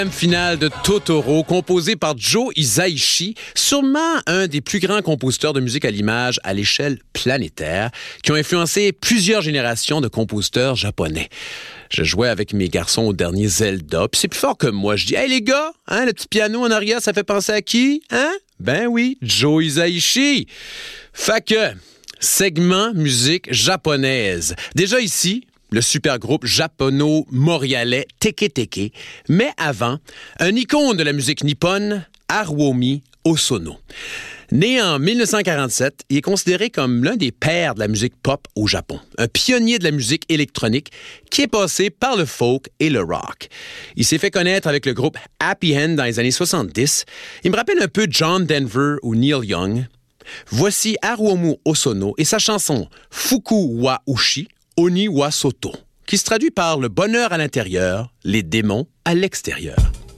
Finale de Totoro, composé par Joe Hisaishi, sûrement un des plus grands compositeurs de musique à l'image à l'échelle planétaire, qui ont influencé plusieurs générations de compositeurs japonais. Je jouais avec mes garçons au dernier Zelda, puis c'est plus fort que moi. Je dis « Hey les gars, hein, le petit piano en arrière, ça fait penser à qui? Hein? » Ben oui, Joe Hisaishi. Fait que, segment musique japonaise. Déjà ici, le super groupe japono-montréalais Teke Teke, mais avant, un icône de la musique nippone, Haruomi Hosono. Né en 1947, il est considéré comme l'un des pères de la musique pop au Japon, un pionnier de la musique électronique qui est passé par le folk et le rock. Il s'est fait connaître avec le groupe Happy Hand dans les années 70. Il me rappelle un peu John Denver ou Neil Young. Voici Haruomi Hosono et sa chanson Fuku wa Ushi, Oni wa Soto, qui se traduit par le bonheur à l'intérieur, les démons à l'extérieur.